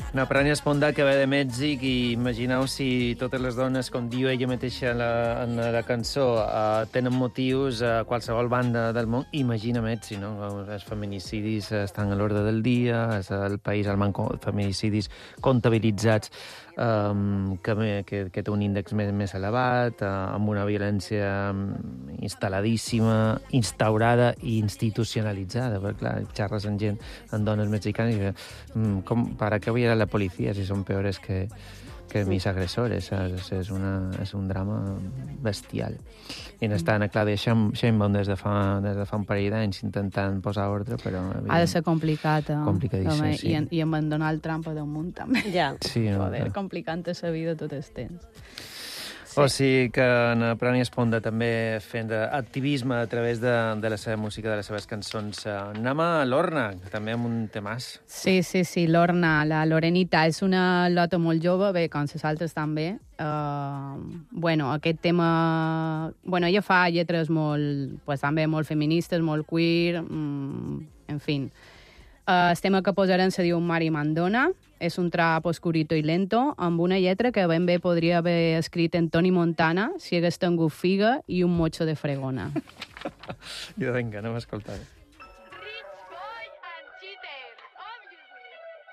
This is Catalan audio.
Una Prània Esponda que ve de Mèxic i imagineu si totes les dones, com diu ella mateixa en la cançó, tenen motius a qualsevol banda del món. Imagina Mèxic, no? Els feminicidis estan a l'ordre del dia, és el país al manco feminicidis comptabilitzats que té un índex més elevat, amb una violència instal·ladíssima, instaurada i institucionalitzada, perquè, clar, xarres amb gent, amb dones mexicanes, i ¿para qué voy a ir a la policía si son peores que mis agresores? És un drama bestial. I n'està a Claudia Sheinbaum des de fa un parell d'anys intentant posar ordre, però... Ha de ser complicat, complicadíssim, sí. I amb Donald Trump a damunt, també. Ja. Sí, no, Joder, complicant la vida tot el temps. O sigui que en Prània Esponda també fent activisme a través de la seva música, de les seves cançons. Anem a l'Orna, també amb un temàs. Sí, l'Orna, la Lorenita, és una lota molt jove, bé, com les altres també. Aquest tema... ella fa lletres molt, també molt feministes, molt queer, en fi. El tema que posarem se diu Mari Mandona, és un trap oscurito i lento, amb una lletra que ben bé podria haver escrit en Tony Montana si hagués tingut figa i un mocho de fregona. I vinga, anem a escoltar-ho.